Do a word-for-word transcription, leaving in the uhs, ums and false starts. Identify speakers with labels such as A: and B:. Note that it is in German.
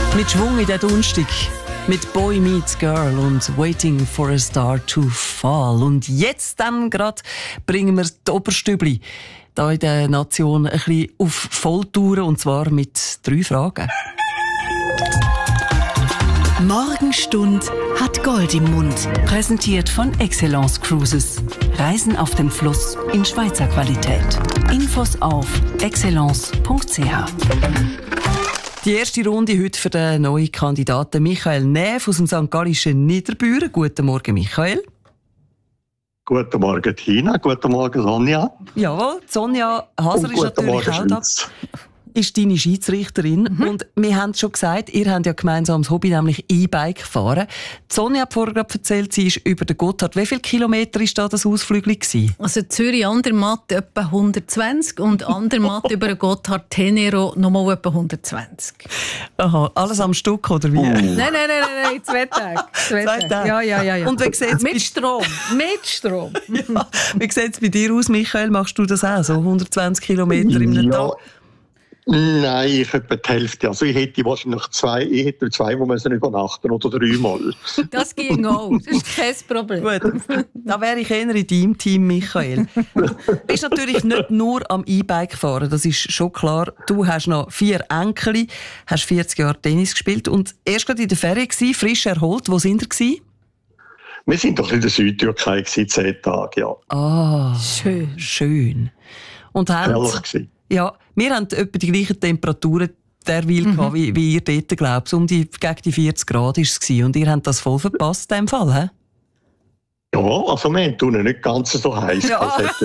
A: Mit Schwung in den Donnerstag. Mit Boy Meets Girl und Waiting for a Star to Fall. Und jetzt dann gerade bringen wir die Oberstübli hier in der Nation ein bisschen auf Volltouren, und zwar mit drei Fragen.
B: Morgenstund hat Gold im Mund. Präsentiert von Excellence Cruises. Reisen auf dem Fluss in Schweizer Qualität. Infos auf excellence punkt c h.
A: Die erste Runde heute für den neuen Kandidaten Michael Näf aus dem Sankt Gallischen Niederbüren. Guten Morgen, Michael.
C: Guten Morgen, Tina. Guten Morgen, Sonja.
A: Jawohl, Sonja Haser ist natürlich
C: Morgen,
A: auch da. Ist deine Schiedsrichterin. Mhm. Und wir haben schon gesagt, ihr habt ja gemeinsam das Hobby, nämlich E-Bike fahren. Die Sonja hat vorher gerade erzählt, sie ist über den Gotthard. Wie viele Kilometer war da das Ausflügel?
D: Also Zürich-Andermatt etwa hundertzwanzig und Andermatt über den Gotthard Tenero nochmal etwa hundertzwanzig.
A: Aha, alles am Stück, oder wie?
D: Uh. Nein, nein, nein, nein, nein, zwei Tage. Zwei, zwei Tage. Tage. Ja, ja, ja, ja.
A: Und wie sieht's
D: mit Strom, mit Strom.
A: Ja. Wie sieht es bei dir aus, Michael? Machst du das auch, so hundertzwanzig Kilometer im
C: ja.
A: Tag?
C: Nein, ich etwa die Hälfte. Also ich hätte wahrscheinlich zwei, ich hätte zwei, wo müssen übernachten oder dreimal.
D: Das ging auch, das ist kein Problem.
A: Gut, da wäre ich eher in deinem Team, Michael. Du bist natürlich nicht nur am E-Bike fahren, das ist schon klar. Du hast noch vier Enkel, hast vierzig Jahre Tennis gespielt und erst gerade in der Ferien gewesen, frisch erholt. Wo sind ihr?
C: Wir sind doch in der Südtürkei gewesen, zehn Tage, ja.
A: Ah,
D: schön.
A: Schön. Und haben...
C: Herrlich gewesen.
A: Ja, wir haben etwa die gleichen Temperaturen derweil mhm. gehabt, wie, wie ihr dort glaubt. Um die, gegen die vierzig Grad war es. Und ihr habt das voll verpasst in dem Fall, he?
C: Ja, also wir tun nicht ganz so heiß.
A: Ja.